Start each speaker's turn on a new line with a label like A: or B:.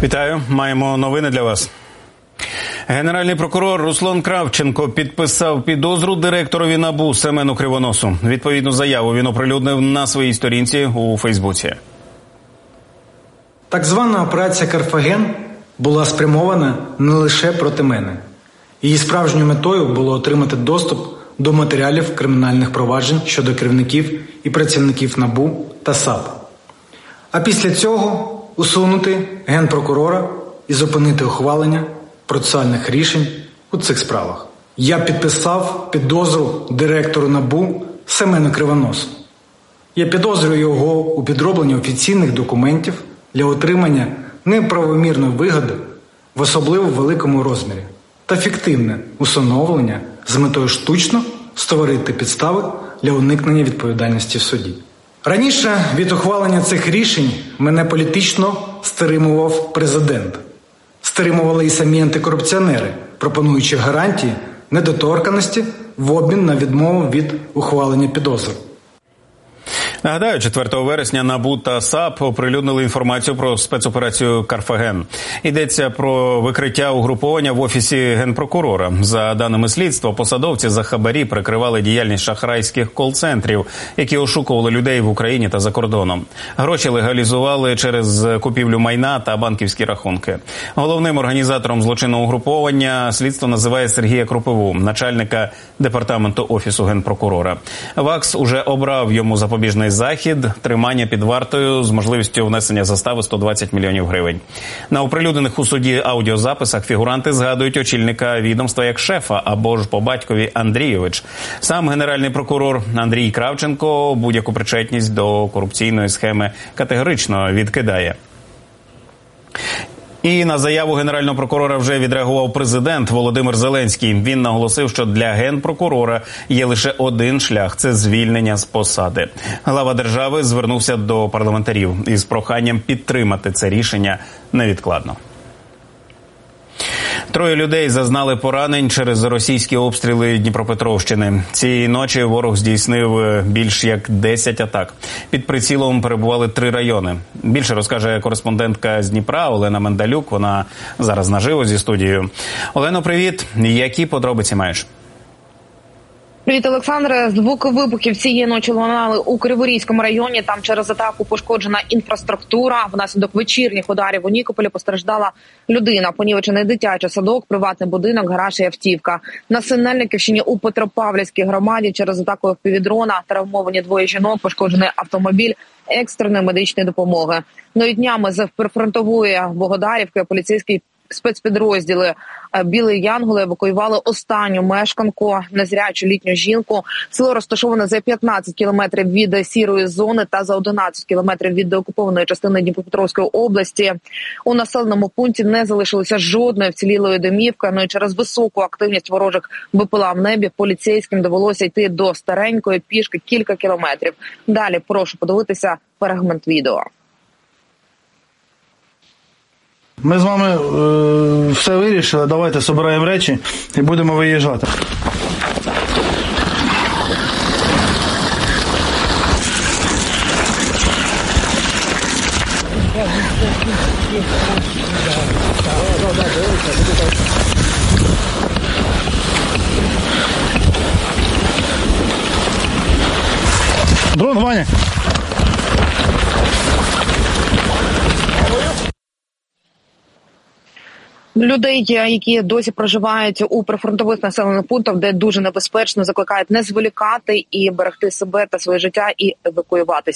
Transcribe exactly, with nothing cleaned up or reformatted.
A: Вітаю, маємо новини для вас. Генеральний прокурор Руслан Кравченко підписав підозру директорові НАБУ Семену Кривоносу. Відповідну заяву він оприлюднив на своїй сторінці у Фейсбуці.
B: Так звана операція «Карфаген» була спрямована не лише проти мене. Її справжньою метою було отримати доступ до матеріалів кримінальних проваджень щодо керівників і працівників НАБУ та САП. А після цього усунути генпрокурора і зупинити ухвалення процесуальних рішень у цих справах. Я підписав підозру директору НАБУ Семену Кривоносу. Я підозрюю його у підробленні офіційних документів для отримання неправомірної вигоди в особливо великому розмірі та фіктивне усиновлення з метою штучно створити підстави для уникнення відповідальності в суді. Раніше від ухвалення цих рішень мене політично стримував президент. Стримували і самі антикорупціонери, пропонуючи гарантії недоторканності в обмін на відмову від ухвалення підозри.
A: Нагадаю, четвертого вересня НАБУ та САП оприлюднили інформацію про спецоперацію «Карфаген». Йдеться про викриття угруповання в Офісі Генпрокурора. За даними слідства, посадовці за хабарі прикривали діяльність шахрайських кол-центрів, які ошукували людей в Україні та за кордоном. Гроші легалізували через купівлю майна та банківські рахунки. Головним організатором злочинного угруповання слідство називає Сергія Кропиву, начальника департаменту Офісу Генпрокурора. ВАКС уже обрав йому запобіжний захід, тримання під вартою з можливістю внесення застави сто двадцять мільйонів гривень. На оприлюднених у суді аудіозаписах фігуранти згадують очільника відомства як шефа або ж по батькові Андрійович. Сам генеральний прокурор Андрій Кравченко будь-яку причетність до корупційної схеми категорично відкидає. І на заяву генерального прокурора вже відреагував президент Володимир Зеленський. Він наголосив, що для генпрокурора є лише один шлях – це звільнення з посади. Глава держави звернувся до парламентарів із проханням підтримати це рішення невідкладно. Троє людей зазнали поранень через російські обстріли Дніпропетровщини. Цієї ночі ворог здійснив більш як десять атак. Під прицілом перебували три райони. Більше розкаже кореспондентка з Дніпра Олена Мендалюк. Вона зараз наживо зі студією. Олено, привіт. Які подробиці маєш?
C: Привіт, Олександре. Звуки вибухів цієї ночі лунали у Криворізькому районі. Там через атаку пошкоджена інфраструктура. Внаслідок вечірніх ударів у Нікополі постраждала людина. Понівечений дитячий садок, приватний будинок, гараж і автівка. На Синельниківщині у Петропавлівській громаді через атаку еф пі ві-дрона травмовані двоє жінок, пошкоджений автомобіль екстреної медичної допомоги. Ну і днями з прифронтової Богодарівки поліцейські спецпідрозділи «Білий Янгол» евакуювали останню мешканку, незрячу літню жінку. Село розташоване за п'ятнадцять кілометрів від сірої зони та за одинадцять кілометрів від деокупованої частини Дніпропетровської області. У населеному пункті не залишилося жодної вцілілої домівки, ну і через високу активність ворожих бе пе ел а в небі поліцейським довелося йти до Старенької пішки кілька кілометрів. Далі прошу подивитися фрагмент відео.
D: Ми з вами е, все вирішили, давайте збираємо речі і будемо виїжджати. Дрон, Ваня!
C: Людей, які досі проживають у прифронтових населених пунктах, де дуже небезпечно, закликають не зволікати і берегти себе та своє життя і евакуюватися.